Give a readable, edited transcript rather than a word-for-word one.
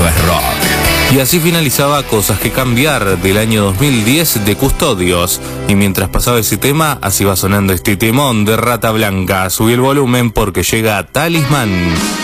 esto es rock. Y así finalizaba Cosas que Cambiar del año 2010 de Custodios. Y mientras pasaba ese tema, así va sonando este temón de Rata Blanca. Subí el volumen porque llega Talismán.